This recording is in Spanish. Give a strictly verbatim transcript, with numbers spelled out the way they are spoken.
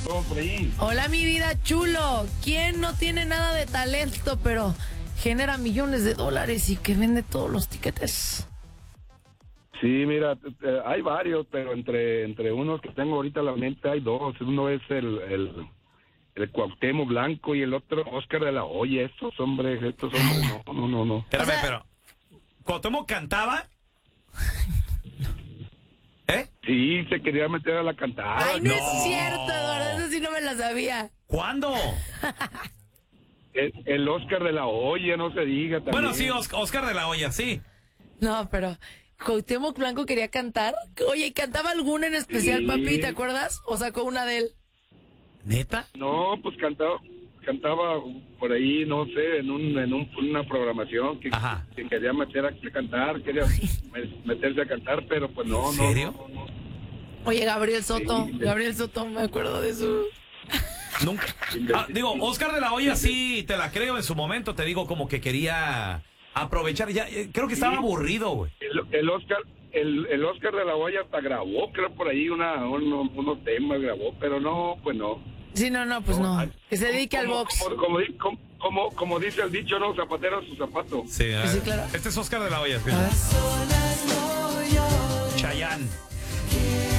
todo por ahí. Hola, mi vida chulo. ¿Quién no tiene nada de talento, pero genera millones de dólares y que vende todos los tiquetes? Sí, mira, eh, hay varios, pero entre entre unos que tengo ahorita en la mente hay dos. Uno es el, el, el Cuauhtémoc Blanco y el otro Oscar de la Hoya. Estos hombres, estos hombres, no, no, no, no. Espérame, O sea- pero... ¿Cuauhtémoc cantaba? ¿Eh? Sí, se quería meter a la cantada. Ay, no, no. es cierto, Eduardo. Eso sí no me la sabía. ¿Cuándo? El, el Oscar de la Hoya, no se diga también. Bueno, sí, Os- Oscar de la Hoya, sí. No, pero Cuauhtémoc Blanco quería cantar. Oye, ¿y cantaba alguna en especial, Sí. papi? ¿Te acuerdas? ¿O sacó una de él? ¿Neta? No, pues cantaba, cantaba por ahí, no sé, en un, en un, una programación que, Ajá. que quería meter a, a cantar, quería me- meterse a cantar, pero pues no, ¿En no, serio? no, no, no. Oye, Gabriel Soto. Sí. Gabriel Soto, me acuerdo de eso. Nunca. Ah, digo, Oscar de la Hoya sí te la creo en su momento, te digo como que quería aprovechar. Ya, eh, creo que estaba Sí. aburrido, güey. El, el Oscar, el, el Oscar de la Hoya hasta grabó, creo por ahí una, uno- unos temas grabó, pero no, pues no. Sí, no, no, pues no. ay, Que se dedique al como, box. Como, como, di- como, como, como dice el dicho, no, zapatero a su zapato. Sí, a ver. Sí, claro. Este es Oscar de la Hoya. A ver. Chayanne.